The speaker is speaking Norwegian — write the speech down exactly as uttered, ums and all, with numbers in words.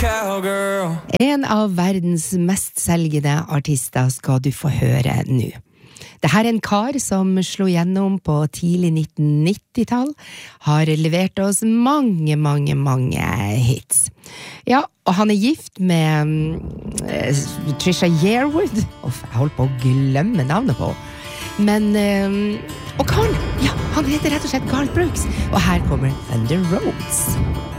cowgirl. En av verdens mest selgende artister skal du få høre nå. Det her er en kar som slo gjennom på tidlig nitten nitti-tall, har levert oss mange, mange, mange hits. Ja, og han er gift med uh, Trisha Yearwood. Uff, jeg holdt på å glemme navnet på. Men, uh, og Carl, ja, han heter rett og slett Carl Brooks. Og her kommer Thunder Roads.